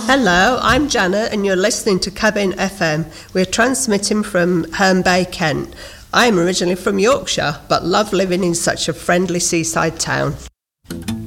Hello, I'm Janet and you're listening to Cabin FM. We're transmitting from Herne Bay, Kent. I'm originally from Yorkshire, but love living in such a friendly seaside town.